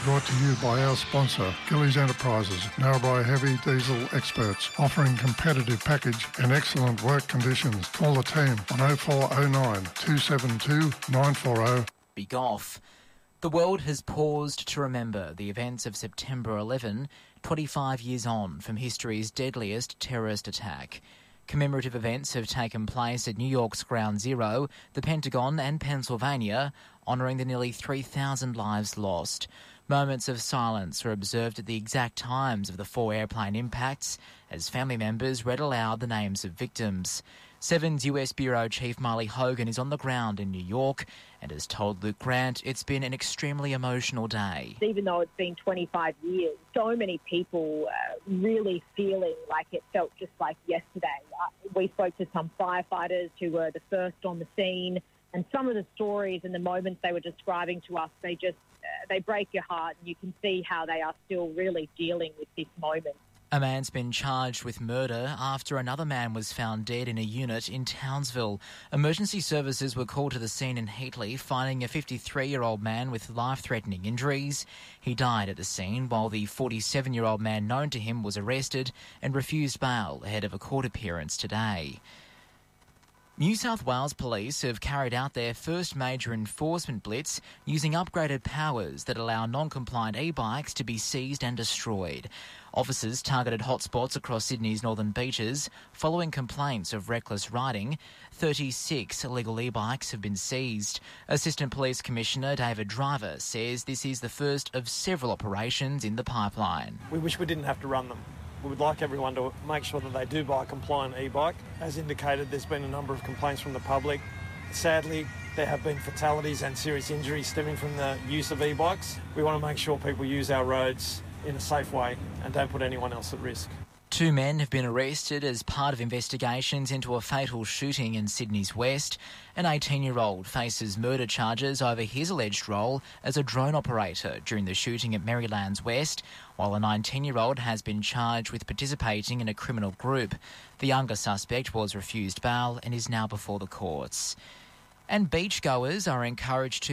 brought to you by our sponsor, Gillies Enterprises, Narrabri Heavy Diesel Experts, offering competitive package and excellent work conditions. Call the team on 0409 272 940. Be off. The world has paused to remember the events of September 11, 25 years on from history's deadliest terrorist attack. Commemorative events have taken place at New York's Ground Zero, the Pentagon and Pennsylvania, honouring the nearly 3,000 lives lost. Moments of silence were observed at the exact times of the 4 airplane impacts as family members read aloud the names of victims. 7's US Bureau Chief Marley Hogan is on the ground in New York and has told Luke Grant it's been an extremely emotional day. Even though it's been 25 years, so many people really feeling like it felt just like yesterday. We spoke to some firefighters who were the first on the scene, and some of the stories and the moments they were describing to us, they break your heart, and you can see how they are still really dealing with this moment. A man's been charged with murder after another man was found dead in a unit in Townsville. Emergency services were called to the scene in Heatley, finding a 53-year-old man with life-threatening injuries. He died at the scene, while the 47-year-old man known to him was arrested and refused bail ahead of a court appearance today. New South Wales Police have carried out their first major enforcement blitz using upgraded powers that allow non-compliant e-bikes to be seized and destroyed. Officers targeted hotspots across Sydney's northern beaches. Following complaints of reckless riding, 36 illegal e-bikes have been seized. Assistant Police Commissioner David Driver says this is the first of several operations in the pipeline. We wish we didn't have to run them. We would like everyone to make sure that they do buy a compliant e-bike. As indicated, there's been a number of complaints from the public. Sadly, there have been fatalities and serious injuries stemming from the use of e-bikes. We want to make sure people use our roads in a safe way and don't put anyone else at risk. 2 men have been arrested as part of investigations into a fatal shooting in Sydney's West. An 18-year-old faces murder charges over his alleged role as a drone operator during the shooting at Maryland's West, while a 19-year-old has been charged with participating in a criminal group. The younger suspect was refused bail and is now before the courts. And beachgoers are encouraged to